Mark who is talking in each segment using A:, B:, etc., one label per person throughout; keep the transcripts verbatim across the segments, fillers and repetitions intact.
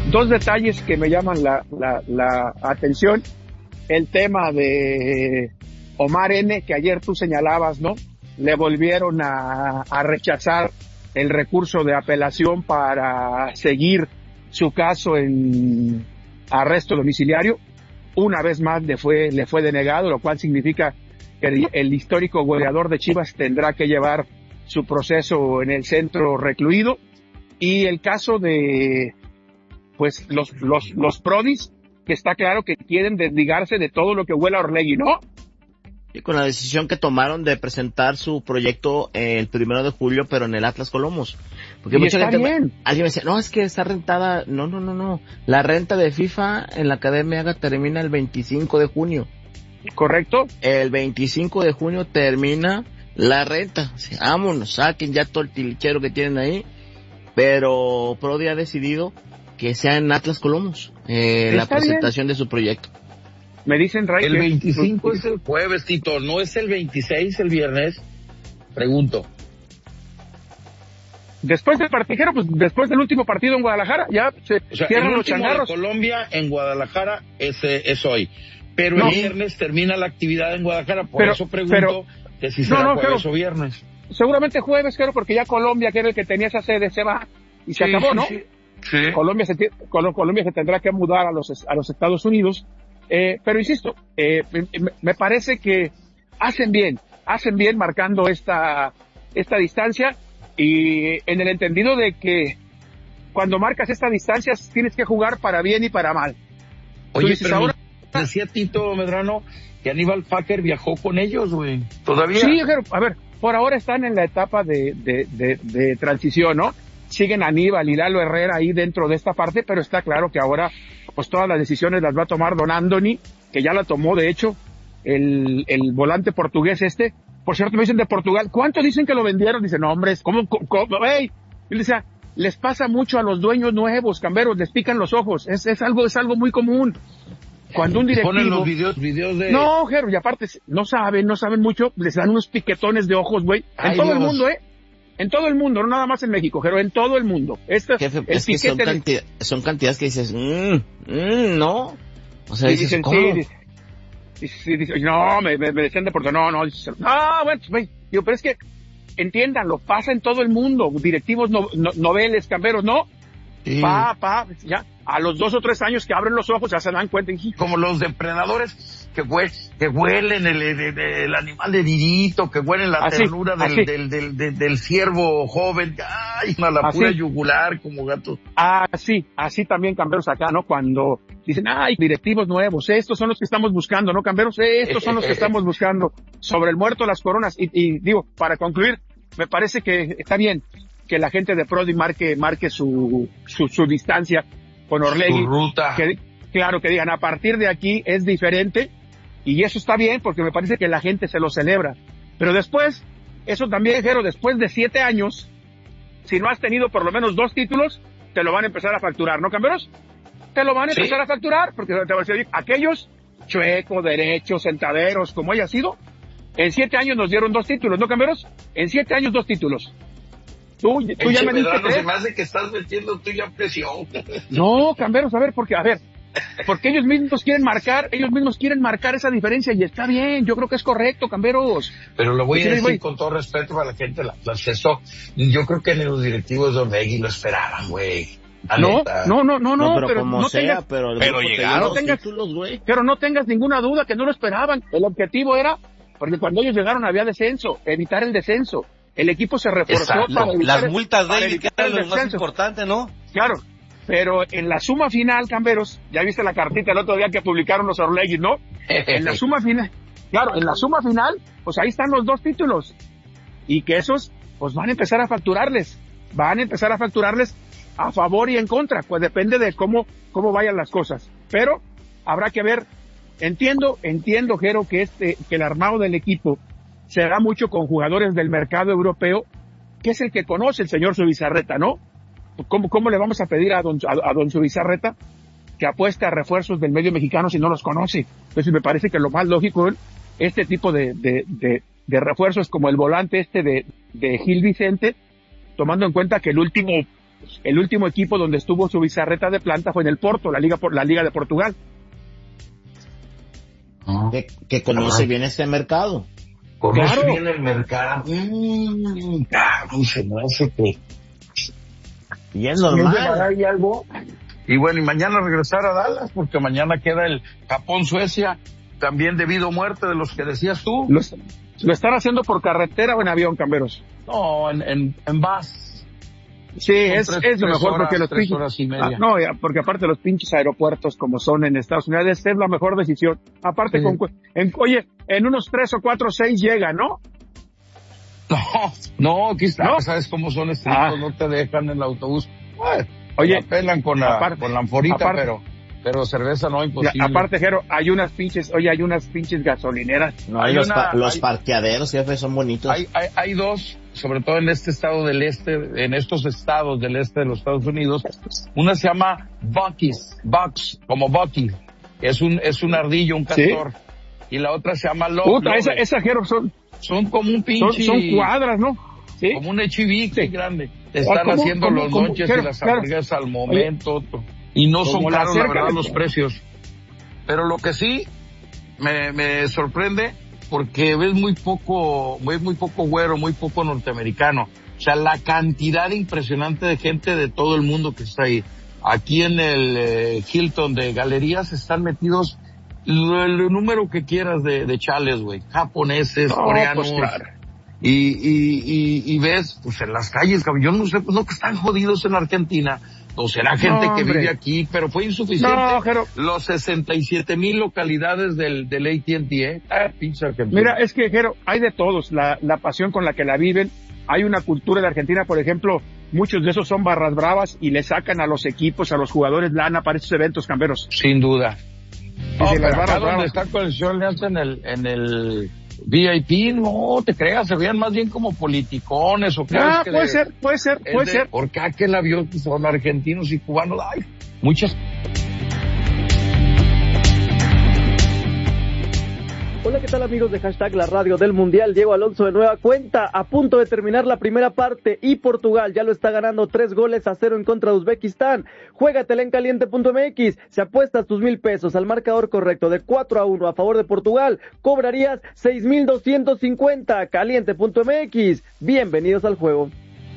A: dos detalles que me llaman la, la, la atención. El tema de Omar N., que ayer tú señalabas, ¿no? Le volvieron a, a rechazar el recurso de apelación para seguir su caso en arresto domiciliario. Una vez más le fue, le fue denegado, lo cual significa que el, el histórico goleador de Chivas tendrá que llevar su proceso en el centro recluido. Y el caso de, pues, los, los, los prodis, que está claro que quieren desligarse de todo lo que huela a Orlegui, ¿no?
B: Y con la decisión que tomaron de presentar su proyecto el primero de julio, pero en el Atlas Colomos. Porque
A: y
B: mucha
A: está
B: gente,
A: bien.
B: alguien me decía, no, es que está rentada. No, no, no, no. La renta de FIFA en la Academia Haga termina el veinticinco de junio.
A: ¿Correcto?
B: El veinticinco de junio termina la renta. O sea, vámonos, saquen ya todo el tilichero que tienen ahí. Pero Prodi ha decidido que sea en Atlas Colomos, eh, la presentación bien de su proyecto.
A: Me dicen, Ray,
C: el veinticinco es el jueves, Tito, ¿no es el veintiséis el viernes? Pregunto.
A: Después del partido, pues después del último partido en Guadalajara, ya se
C: o sea,
A: cierran
C: el
A: los
C: último
A: changarros.
C: de Colombia en Guadalajara es, es hoy, pero
A: no.
C: el viernes termina la actividad en Guadalajara, por
A: pero,
C: eso pregunto
A: pero,
C: que si será
A: no, no,
C: jueves
A: pero,
C: o viernes.
A: Seguramente jueves, creo, porque ya Colombia, que era el que tenía esa sede, se va y se
C: sí,
A: acabó,
C: sí,
A: ¿no?
C: Sí. Sí.
A: Colombia se Colombia se tendrá que mudar a los a los Estados Unidos, eh, pero insisto, eh, me, me parece que hacen bien, hacen bien marcando esta esta distancia y en el entendido de que cuando marcas esta distancia tienes que jugar para bien y para mal.
C: Oye,
A: dices,
C: pero
A: ahora
C: decía Tito Medrano que Aníbal Packer viajó con ellos, güey. Todavía.
A: Sí, pero, a ver, por ahora están en la etapa de de de, de transición, ¿no? Siguen Aníbal y Lalo Herrera ahí dentro de esta parte, pero está claro que ahora pues todas las decisiones las va a tomar Don Andoni, que ya la tomó de hecho el, el volante portugués este. Por cierto, me dicen de Portugal, ¿cuánto dicen que lo vendieron? Dicen, no, hombres, ¿cómo, cómo, hey? Y le decía, les pasa mucho a los dueños nuevos, camberos, les pican los ojos, es, es algo, es algo muy común. Cuando un directivo...
C: Ponen los videos, videos de...
A: No, Jero, y aparte, no saben, no saben mucho, les dan unos piquetones de ojos, güey, en todo Dios. El mundo, ¿eh? En todo el mundo, no nada más en México, pero en todo el mundo. Este,
B: Jefe, es que son, cantidad, son cantidades que dices, mmm, mmm, no. O sea, dices,
A: dicen,
B: ¿cómo?
A: Sí, dice, dice, no, me, me, me decían de Porto, no, no, dice, no, bueno, pues, digo, pero es que, entiéndanlo, pasa en todo el mundo, directivos, no, no, noveles, camberos, ¿no? Sí. Pa, pa, ya, a los dos o tres años que abren los ojos ya se dan cuenta.
C: Como los depredadores que, hue, que huelen el, el, el, el animal heridito, que huelen la así, ternura del, del, del, del, del ciervo joven, ay, a la así. Pura yugular como gato.
A: Así, así también camberos acá, ¿no? Cuando dicen, ay, directivos nuevos, estos son los que estamos buscando, ¿no, camberos? Estos son los que estamos buscando. Sobre el muerto las coronas. Y, y digo, para concluir, me parece que está bien que la gente de Prodi marque, marque su, su, su distancia con Orlegui.
C: Su ruta.
A: Que, claro, que digan, a partir de aquí es diferente, y eso está bien, porque me parece que la gente se lo celebra. Pero después, eso también, Jero, después de siete años, si no has tenido por lo menos dos títulos, te lo van a empezar a facturar, ¿no, camberos? Te lo van a empezar ¿Sí? a facturar, porque te van a decir, aquellos chueco, derechos, sentaderos, como haya sido, en siete años nos dieron dos títulos, ¿no, camberos? En siete años dos títulos. Tú, tú ya me diste tres.
C: Se me hace que estás metiendo tú ya presión.
A: No, camberos, a ver, porque, a ver, porque ellos mismos quieren marcar, ellos mismos quieren marcar esa diferencia y está bien, yo creo que es correcto, camberos.
C: Pero lo voy a decir voy? con todo respeto para la gente, la, la acceso. Yo creo que los directivos de Orlegui lo esperaban, güey.
A: No, no, no, no, no,
B: pero,
A: pero
B: como
A: no
B: sea,
A: tengas,
B: pero,
C: pero llegaron
A: no tengas,
B: títulos, güey.
A: Pero no tengas ninguna duda que no lo esperaban. El objetivo era, porque cuando ellos llegaron había descenso, evitar el descenso. El equipo se reforzó
D: Exacto.
A: para evitar
D: las multas de él, que
A: es
D: lo más importante, ¿no?
A: Claro, pero en la suma final, camberos, ya viste la cartita el otro día que publicaron los Orlegui, ¿no? En la suma final, claro, en la suma final, pues ahí están los dos títulos. Y que esos, pues van a empezar a facturarles, van a empezar a facturarles a favor y en contra, pues depende de cómo, cómo vayan las cosas. Pero habrá que ver, entiendo, entiendo, Jero, que este, que el armado del equipo se hará mucho con jugadores del mercado europeo, que es el que conoce el señor Zubizarreta, ¿no? ¿Cómo, cómo le vamos a pedir a don, a, a don Zubizarreta que apueste a refuerzos del medio mexicano si no los conoce? Entonces me parece que lo más lógico es este tipo de, de, de, de refuerzos como el volante este de, de Gil Vicente, tomando en cuenta que el último el último equipo donde estuvo su bizarreta de planta fue en el Porto, la liga por la liga de Portugal.
B: Que, que conoce bien este mercado.
C: Conoce
A: Claro.
C: bien el mercado. Mm, claro, se me hace que...
B: Y es normal.
C: Hay algo. Y bueno, y mañana regresar a Dallas, porque mañana queda el Japón-Suecia, también debido a muerte de los que decías tú.
A: Lo, lo están haciendo por carretera o en avión, Camberos.
C: No, en, en, en bus.
A: Sí, es,
C: tres,
A: es lo
C: tres
A: mejor
C: horas,
A: porque los
C: tres
A: pinches,
C: horas y media.
A: ah, no, ya, porque aparte los pinches aeropuertos como son en Estados Unidos, esta es la mejor decisión. Aparte
C: Sí.
A: con, en, oye, en unos tres o cuatro o seis llega, ¿no?
C: No, no, aquí está,
A: ¿No?
C: ¿sabes cómo son estrictos?
A: Ah.
C: No te dejan en el autobús. Bueno,
A: Oye,
C: la pelan con la,
A: aparte-
C: con la anforita,
A: aparte-
C: pero, pero cerveza no, imposible.
A: Ya, aparte, Jero, hay unas pinches, oye, hay unas pinches gasolineras.
B: No,
C: Hay
B: los,
C: una-
B: pa- los
C: hay-
B: parqueaderos, jefe, son bonitos.
C: Hay, hay, hay dos, sobre todo en este estado del este, en estos estados del este de los Estados Unidos. Una se llama Buc-ee's, Bucks, como Bucky. Es un, es un ardillo, un
A: Sí.
C: castor. Y la otra se llama Lo.
A: Puta, esa,
C: Love.
A: esa, Jero, son,
C: Son como un
A: son,
C: pinche,
A: son cuadras, ¿no? Sí.
C: como un H I V
A: Sí.
C: grande. Te están
A: ¿cómo?
C: haciendo
A: ¿Cómo?
C: los
A: ¿Cómo?
C: lonches
A: Claro,
C: y las
A: claro.
C: hamburguesas al momento. Y no son
A: Como la
C: caros, la
A: cerca
C: verdad,
A: de-
C: los precios. Pero lo que sí me, me sorprende, porque ves muy poco, ves muy poco güero, muy poco norteamericano. O sea, la cantidad impresionante de gente de todo el mundo que está ahí. Aquí en el eh, Hilton de galerías están metidos lo- el, número que quieras de, de chales, güey. Japoneses,
A: No,
C: coreanos.
A: pues claro.
C: Y, y, y, y ves, pues en las calles, cabrón, yo no sé, pues no que están jodidos en Argentina, o será gente
A: No,
C: que
A: hombre.
C: vive aquí, pero fue insuficiente.
A: No, Jero.
C: Los sesenta y siete mil localidades del, del A T and T, eh. Ah, pinche Argentina.
A: Mira, es que, Jero, hay de todos, la, la pasión con la que la viven. Hay una cultura de Argentina, por ejemplo, muchos de esos son barras bravas y le sacan a los equipos, a los jugadores lana para esos eventos, Camberos.
C: Sin duda. No,
A: sí,
C: pero
A: las
C: acá
A: barras
C: donde
A: bravas.
C: está Coalición Alianza en el, en el V I P, no te creas, se veían más bien como politicones o crees
A: Ah,
C: que
A: puede
C: de-
A: ser, puede ser,
C: es
A: puede
C: de-
A: ser.
C: Porque aquel avión son argentinos y cubanos, ay, muchas.
E: Hola, ¿qué tal amigos de Hashtag La Radio del Mundial? Diego Alonso de nueva cuenta, a punto de terminar la primera parte y Portugal ya lo está ganando tres goles a cero en contra de Uzbekistán. Juégatela en caliente punto m x, si apuestas tus mil pesos al marcador correcto de cuatro a uno a favor de Portugal, cobrarías seis mil doscientos cincuenta. caliente punto m x, bienvenidos al juego.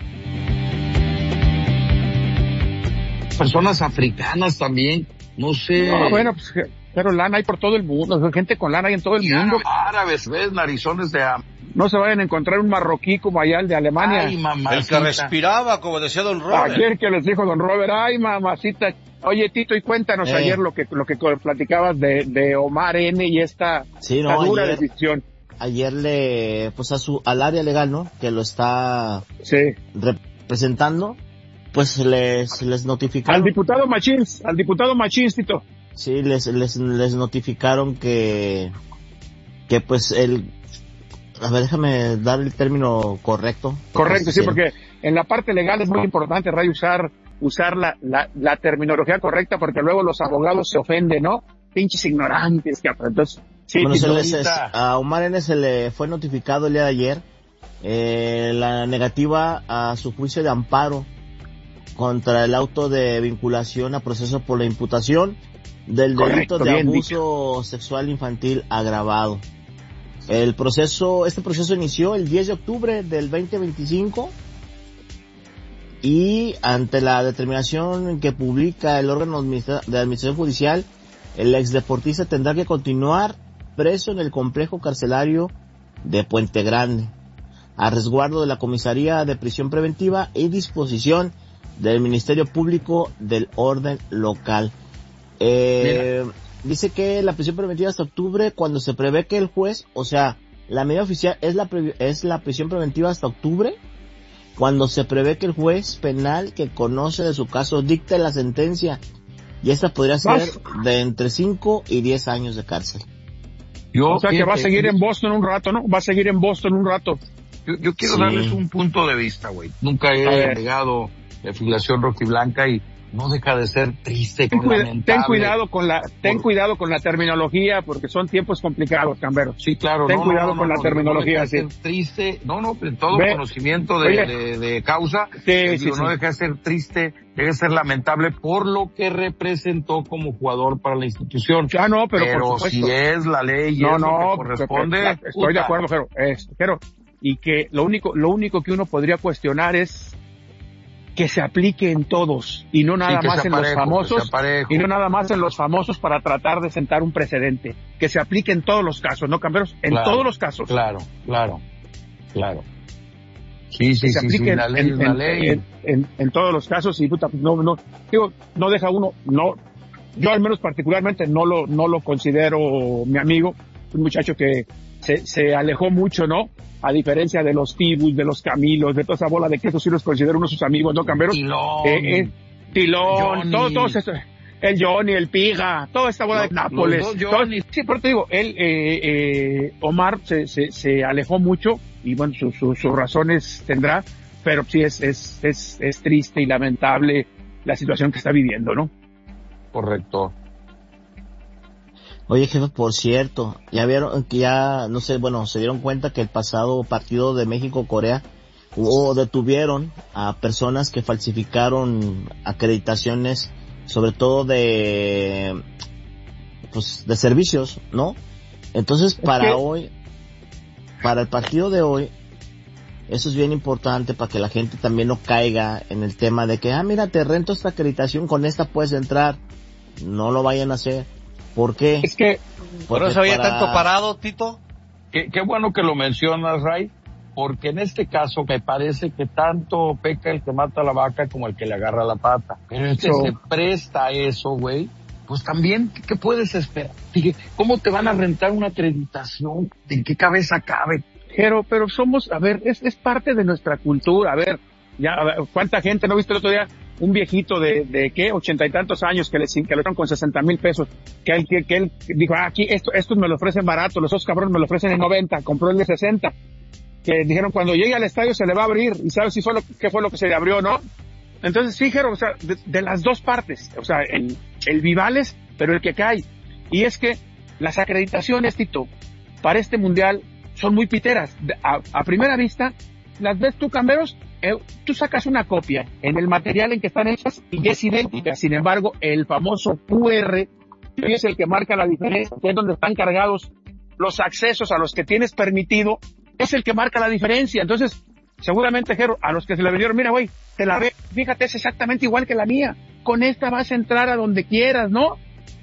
C: Personas africanas también, no sé.
A: No, bueno, pues, pero lana hay por todo el mundo, gente con lana hay en todo el
C: Y
A: mundo.
C: árabes, ves, narizones de am-
A: No se vayan a encontrar un marroquí como allá el de Alemania.
C: Ay, mamá.
D: El que respiraba, como decía don Robert.
A: Ayer que les dijo don Robert, ay mamacita. Oye Tito, y cuéntanos
B: Eh.
A: ayer lo que lo que platicabas de, de Omar N y esta,
B: Sí,
A: esta
B: no,
A: dura
B: ayer-
A: decisión.
B: Ayer le, pues a su, al área legal, ¿no? Que lo está
A: Sí.
B: representando, pues les, les
A: Al
B: notificaron.
A: diputado Machins, al diputado Machins, Tito.
B: Sí, les, les, les notificaron que, que pues el, a ver, déjame dar el término correcto.
A: Correcto, sí,
B: Sí.
A: porque en la parte legal es muy importante, Ray, usar, usar la, la, la terminología correcta, porque luego los abogados se ofenden, ¿no? Pinches ignorantes, que entonces, sí,
B: Bueno, se
A: Tito.
B: les, a Omar N se le fue notificado el día de ayer eh, la negativa a su juicio de amparo contra el auto de vinculación a proceso por la imputación del delito
A: Correcto,
B: de
A: bien
B: abuso sexual infantil agravado. El proceso, este proceso inició el diez de octubre del veinte veinticinco y ante la determinación que publica el órgano administra- de administración judicial, el exdeportista tendrá que continuar preso en el complejo carcelario de Puente Grande, a resguardo de la comisaría de prisión preventiva y disposición del Ministerio Público del Orden Local. Eh, dice que la prisión preventiva hasta octubre, cuando se prevé que el juez, o sea, la medida oficial es la pre- es la prisión preventiva hasta octubre, cuando se prevé que el juez penal que conoce de su caso dicte la sentencia, y esta podría ser
A: Vas.
B: de entre cinco y diez años de cárcel.
C: Yo,
A: O sea que va a
C: fíjate,
A: seguir en Boston un rato, ¿no? Va a seguir en Boston un rato.
C: Yo, yo quiero
B: Sí.
C: darles un punto de vista, güey. Nunca he
A: A ver.
C: negado la filiación rojiblanca y, no deja de ser triste,
A: ten, cuida,
C: lamentable.
A: Ten cuidado con la, ten
C: Por...
A: cuidado con la terminología, porque son tiempos complicados, Cambero.
C: Sí, claro.
A: Ten
C: no,
A: cuidado
C: no, no,
A: con
C: no,
A: la
C: no,
A: terminología,
C: no
A: sí.
C: deja de ser triste, no, no, en todo
A: Ve,
C: conocimiento de,
A: oye,
C: de, de causa,
A: sí,
C: digo,
A: sí,
C: no
A: sí.
C: deja de ser triste, debe ser lamentable por lo que representó como jugador para la institución.
A: Ya no, pero,
C: pero
A: por supuesto.
C: si es la ley y
A: no,
C: es
A: no,
C: lo que corresponde,
A: la, estoy
C: puta.
A: de acuerdo, pero, es, pero, y que lo único, lo único que uno podría cuestionar es que se aplique en todos y no nada
C: sí,
A: más en
C: aparejo,
A: los famosos y no nada más en los famosos para tratar de sentar un precedente, que se aplique en todos los casos, ¿no, Camberos? En
C: claro,
A: todos los casos.
C: Claro, claro, claro. Sí, sí,
A: que se
C: sí,
A: aplique
C: sí,
A: en,
C: la ley
A: en,
C: es la
A: en,
C: ley.
A: En, en, en todos los casos y puta, no, no, digo, no deja uno, no, yo al menos particularmente no lo, no lo considero mi amigo, un muchacho que se, se alejó mucho, ¿no? A diferencia de los Tibus, de los Camilos, de toda esa bola de queso, sí los considero uno de sus amigos, ¿no, Camberos?
C: Tilón.
A: Eh, eh, Tilón, todo, todos estos, el Johnny, el Piga, toda esta bola
C: los,
A: de Nápoles.
C: Los dos
A: todo, sí, pero te digo, él, eh, eh, Omar se, se, se alejó mucho y bueno, sus su, su razones tendrá, pero sí es, es, es, es triste y lamentable la situación que está viviendo, ¿no?
C: Correcto.
B: Oye, jefe, por cierto, ya vieron que ya, no sé, bueno, se dieron cuenta que el pasado partido de México-Corea o detuvieron a personas que falsificaron acreditaciones, sobre todo de, pues, de servicios, ¿no? Entonces, para
A: ¿Qué?
B: hoy, para el partido de hoy, eso es bien importante para que la gente también no caiga en el tema de que, ah, mira, te rento esta acreditación, con esta puedes entrar. No lo vayan a hacer. ¿Por qué?
A: Es que,
D: ¿por eso había
B: para...
D: tanto parado, Tito?
C: Qué, qué bueno que lo mencionas, Ray, porque en este caso me parece que tanto peca el que mata a la vaca como el que le agarra la pata. Pero es que
A: So...
C: se presta a eso, güey. Pues también, ¿qué puedes esperar? ¿Cómo te van a rentar una acreditación? ¿En qué cabeza cabe?
A: Pero, pero somos, a ver, es, es parte de nuestra cultura, a ver, ya, a ver, ¿cuánta gente no viste el otro día? Un viejito de, de qué, ochenta y tantos años que le, que le dieron con sesenta mil pesos, que él, que, que él dijo, ah, aquí, esto, estos me lo ofrecen barato, los otros cabrones me lo ofrecen en noventa, compró el de sesenta, que dijeron cuando llegue al estadio se le va a abrir, y sabes si fue lo, qué fue lo que se le abrió, ¿no? Entonces, sí, Jero, o sea, de, de las dos partes, o sea, el, el Vivales, pero el que cae, y es que las acreditaciones, Tito, para este mundial son muy piteras, a, a primera vista, las ves tú, Camberos, eh, tú sacas una copia en el material en que están hechas y es idéntica. Sin embargo, el famoso Q R es el que marca la diferencia, que es donde están cargados los accesos a los que tienes permitido, es el que marca la diferencia. Entonces, seguramente, Jero, a los que se le vendieron, mira, güey, te la ve, fíjate, es exactamente igual que la mía. Con esta vas a entrar a donde quieras, ¿no?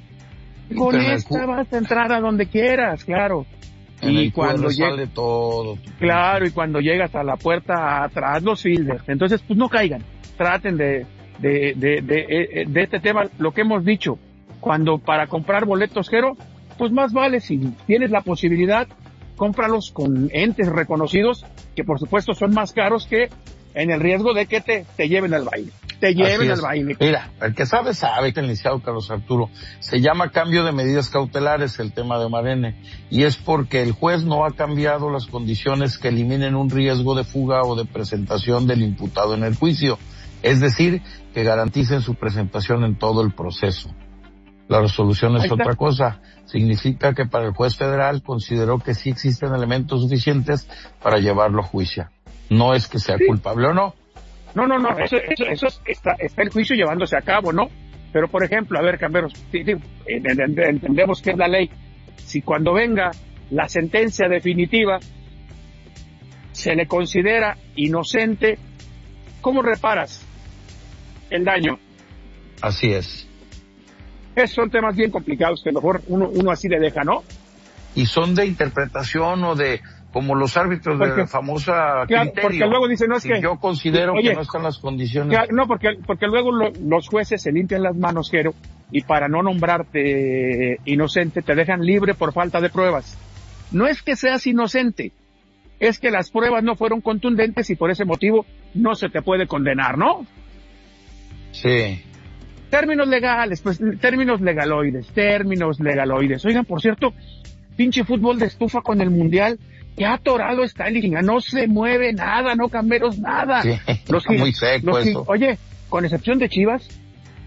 A: Con esta vas a entrar a donde quieras, claro.
C: En
A: y
C: el
A: cuando
C: llega todo.
A: Claro, y cuando llegas a la puerta atrás los fielders, entonces pues no caigan, traten de de, de de de este tema, lo que hemos dicho, cuando para comprar boletos, Jero, pues más vale si tienes la posibilidad, cómpralos con entes reconocidos, que por supuesto son más caros que en el riesgo de que te te lleven al baile. Te lleven al baile.
C: Mira, el que sabe, sabe que el licenciado Carlos Arturo se llama cambio de medidas cautelares el tema de Omar N. Y es porque el juez no ha cambiado las condiciones que eliminen un riesgo de fuga o de presentación del imputado en el juicio. Es decir, que garanticen su presentación en todo el proceso. La resolución es otra cosa. Significa que para el juez federal consideró que sí existen elementos suficientes para llevarlo a juicio. No es que sea sí. culpable o no.
A: No, no, no, eso, eso, eso está, está el juicio llevándose a cabo, ¿no? Pero, por ejemplo, a ver, Camberos, sí, sí, entendemos que es la ley. Si cuando venga la sentencia definitiva se le considera inocente, ¿cómo reparas el daño?
C: Así es.
A: Esos son temas bien complicados que a lo mejor uno, uno así le deja, ¿no?
C: Y son de interpretación o de... como los árbitros porque, de la famosa
A: claro, criterio. Porque luego dicen, no es
C: si
A: que...
C: yo considero oye, que no están las condiciones...
A: Claro, no, porque, porque luego lo, los jueces se limpian las manos, Jero, y para no nombrarte inocente te dejan libre por falta de pruebas. No es que seas inocente, es que las pruebas no fueron contundentes y por ese motivo no se te puede condenar, ¿no?
C: Sí.
A: Términos legales, pues términos legaloides, términos legaloides. Oigan, por cierto, pinche fútbol de estufa con el Mundial... Ya atorado está el Liga, no se mueve nada, no Camberos, nada.
C: Sí,
A: los
C: está muy seco
A: los
C: eso.
A: Oye, con excepción de Chivas,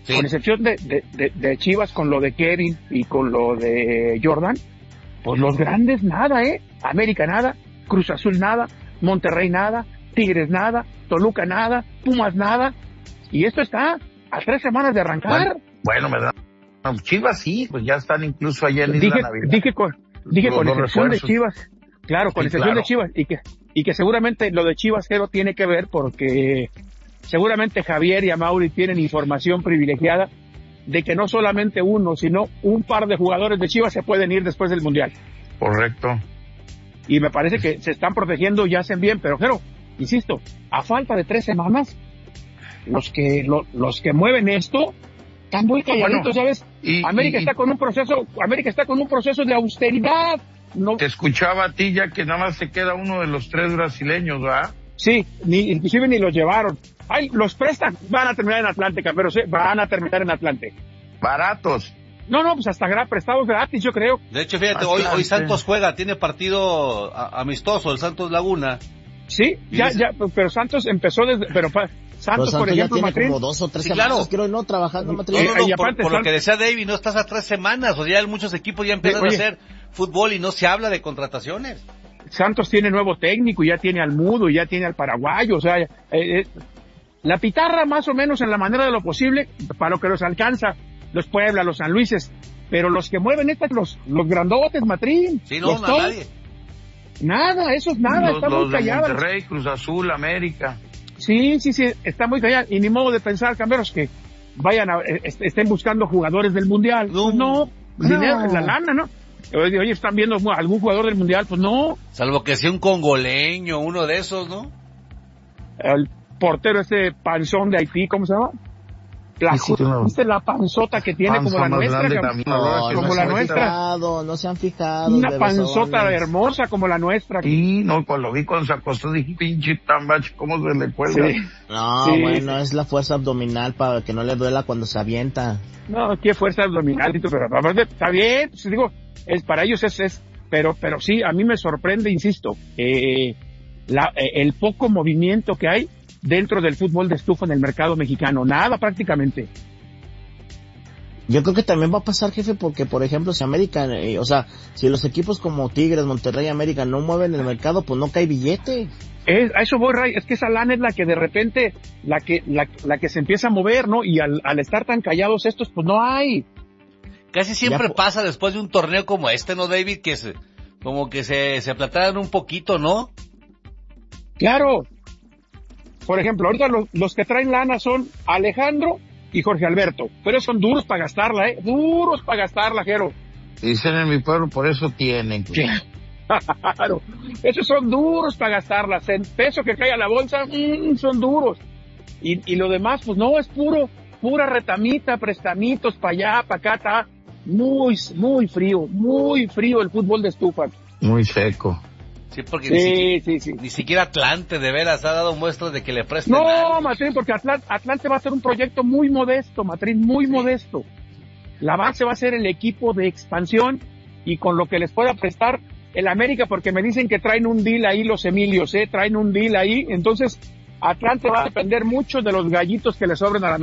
A: sí. Con excepción de, de, de, de Chivas, con lo de Kevin y con lo de Jordan, pues los grandes nada, ¿eh? América nada, Cruz Azul nada, Monterrey nada, Tigres nada, Toluca nada, Pumas nada, y esto está a tres semanas de arrancar.
C: Bueno, bueno me da... Chivas sí, pues ya están incluso allá en
A: dije,
C: Isla Navidad.
A: Dije con, dije con excepción de Chivas, claro, con
C: sí,
A: excepción
C: claro.
A: de Chivas, y que, y que seguramente lo de Chivas Jero tiene que ver porque seguramente Javier y Amaury tienen información privilegiada de que no solamente uno, sino un par de jugadores de Chivas se pueden ir después del Mundial.
C: Correcto.
A: Y me parece que se están protegiendo y hacen bien, pero Jero, insisto, a falta de tres semanas, los que, lo, los que mueven esto, están muy calladitos, bueno, ¿sabes? Y, América y, está con un proceso, América está con un proceso de austeridad. No.
C: Te escuchaba a ti ya que nada más se queda uno de los tres brasileños, ¿verdad?
A: Sí, ni, inclusive ni los llevaron. Ay, los prestan, van a terminar en Atlante, pero sí, van a terminar en Atlante.
C: Baratos.
A: No, no, pues hasta gra- prestados gratis, yo creo.
D: De hecho, fíjate, hoy, hoy Santos juega, tiene partido a, amistoso, el Santos Laguna.
A: Sí, ya, ya, pero Santos empezó desde, pero pa, Santos,
B: Santos
A: por ejemplo,
B: ya tiene
A: Matrín,
B: como dos o tres
D: sí,
B: semanas,
D: claro.
B: creo, no, trabajando, Matrín.
D: No, no, no,
A: y
D: por,
A: aparte,
D: por lo
A: San...
D: que decía David, no estás a tres semanas, o sea, ya muchos equipos ya empiezan sí, a hacer fútbol y no se habla de contrataciones.
A: Santos tiene nuevo técnico, ya tiene al mudo, ya tiene al paraguayo, o sea, eh, eh, la pitarra más o menos en la manera de lo posible, para lo que los alcanza, los Puebla, los San Luises, pero los que mueven estas, los, los grandotes, Matrín.
D: Sí, no,
A: los
D: no,
A: top,
D: nadie.
A: Nada, eso es nada,
C: los,
A: está
C: los
A: muy callado.
C: Monterrey, Cruz Azul, América.
A: Sí, sí, sí, está muy callado, y ni modo de pensar, camberos, que vayan a, est- estén buscando jugadores del Mundial.
D: No,
A: pues no,
B: no.
A: dinero, la lana, ¿no? Oye, oye, están viendo algún jugador del Mundial, pues no.
D: Salvo que sea un congoleño, uno de esos, ¿no?
A: El portero ese panzón de Haití, ¿cómo se llama? La, ¿viste la panzota que tiene como la nuestra?
C: También,
B: no,
A: como
B: no
A: la
B: se
A: nuestra.
B: Fijado, no se han fijado.
A: Una panzota hermosa como la nuestra.
C: Sí, no, cuando lo vi cuando se acostó dije, pinche tambache, ¿cómo se le cuelga?
A: Sí.
B: No,
A: sí.
B: bueno, es la fuerza abdominal para que no le duela cuando se avienta.
A: No, qué fuerza abdominal, pero aparte, está bien, pues digo, es para ellos es, es, pero, pero sí, a mí me sorprende, insisto, eh, la, eh, el poco movimiento que hay dentro del fútbol de estufa en el mercado mexicano, nada prácticamente.
B: Yo creo que también va a pasar, jefe, porque, por ejemplo, si América, eh, o sea, si los equipos como Tigres, Monterrey, América no mueven el mercado, pues no cae billete.
A: Es, a eso voy, Ray, es que esa lana es la que de repente, la que, la, la que se empieza a mover, ¿no? Y al, al estar tan callados estos, pues no hay.
D: Casi siempre
B: Ya,
D: pasa después de un torneo como este, ¿no, David? Que se, como que se, se aplataron un poquito, ¿no?
A: Claro. Por ejemplo, ahorita los, los que traen lana son Alejandro y Jorge Alberto, pero son duros para gastarla, ¿eh? Duros para gastarla, Jero.
C: Dicen en mi pueblo, por eso tienen.
A: Claro, esos son duros para gastarlas, en peso que cae a la bolsa, mmm, son duros. Y, y lo demás, pues no, es puro, pura retamita, prestamitos para allá, para acá, está muy, muy frío, muy frío el fútbol de estufa.
C: Muy seco.
D: Sí, porque
A: Sí,
D: ni, siquiera,
A: sí, sí.
D: ni siquiera Atlante de veras ha dado muestras de que le presten
A: No,
D: algo.
A: Matrín, porque Atl- Atlante va a ser un proyecto muy modesto, Matrín, muy
D: Sí.
A: modesto. La base va a ser el equipo de expansión y con lo que les pueda prestar el América, porque me dicen que traen un deal ahí los Emilios, ¿eh? Traen un deal ahí, entonces Atlante va a depender mucho de los gallitos que le sobren a la